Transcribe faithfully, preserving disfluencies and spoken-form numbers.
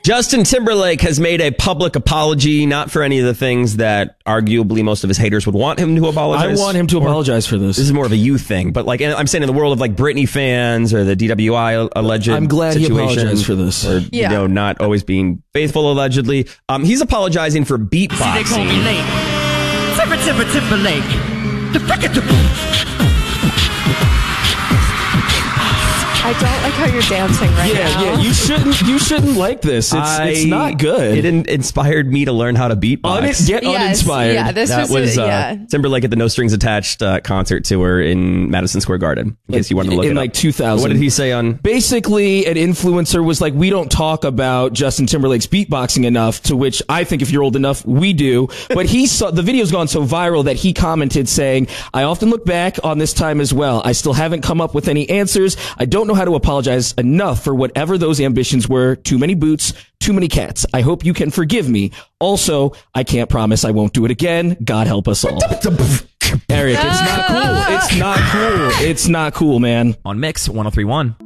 Justin Timberlake has made a public apology, not for any of the things that arguably most of his haters would want him to apologize. I want him to apologize for this. This is more of a you thing, but like I'm saying in the world of like Britney fans or the D W I alleged I'm glad situation, he apologized for this. Or, yeah. you know, not always being faithful allegedly. Um, he's apologizing for beatboxing. They call me late. Timber, Timber, Timberlake. The frick I don't like how you're dancing right yeah, now. Yeah, you shouldn't. You shouldn't like this. It's, I, it's not good. It in, inspired me to learn how to beatbox. Un- get yes, uninspired. Yeah, this that was, was a, uh, yeah. Timberlake at the No Strings Attached uh, concert tour in Madison Square Garden. In case you wanted to look in it like up. two thousand. What did he say on? Basically, an influencer was like, "We don't talk about Justin Timberlake's beatboxing enough." To which I think, if you're old enough, we do. But he saw the video's gone so viral that he commented saying, "I often look back on this time as well. I still haven't come up with any answers. I don't know how to apologize enough for whatever those ambitions were. Too many boots, too many cats. I hope you can forgive me. Also, I can't promise I won't do it again. God help us all." Eric, it's not cool. It's not cool. It's not cool, man. On Mix one oh three point one.